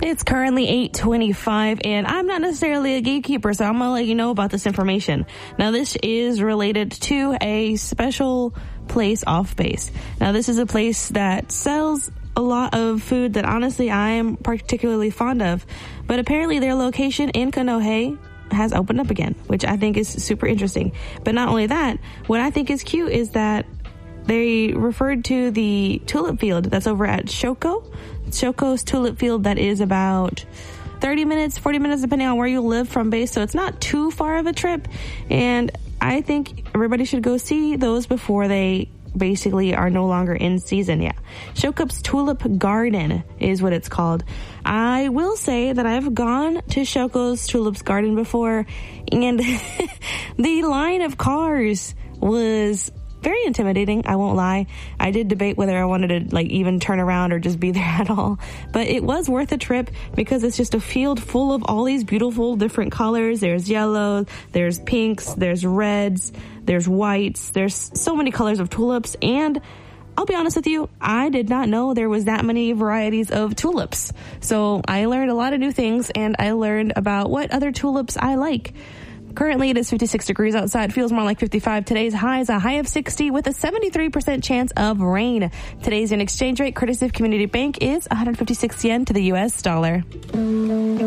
It's currently 8:25, and I'm not necessarily a gatekeeper, so I'm going to let you know about this information. Now, this is related to a special place off base. Now, this is a place that sells a lot of food that, honestly, I am particularly fond of. But apparently, their location in Kanohe has opened up again, which I think is super interesting. But not only that, what I think is cute is that they referred to the tulip field that's over at Shoko's tulip field that is about 30 minutes, 40 minutes, depending on where you live from base. So it's not too far of a trip. And I think everybody should go see those before they basically are no longer in season. Yeah. Shoko's Tulip Garden is what it's called. I will say that I've gone to Shoko's Tulip Garden before, and the line of cars was very intimidating, I won't lie. I did debate whether I wanted to even turn around or just be there at all. But it was worth a trip because it's just a field full of all these beautiful different colors. There's yellow, there's pinks, there's reds, there's whites. There's so many colors of tulips. And I'll be honest with you, I did not know there was that many varieties of tulips. So I learned a lot of new things, and I learned about what other tulips I like. Currently, it is 56 degrees outside. Feels more like 55. Today's high is a high of 60 with a 73% chance of rain. Today's yen exchange rate, courtesy of Community Bank, is 156 yen to the U.S. dollar.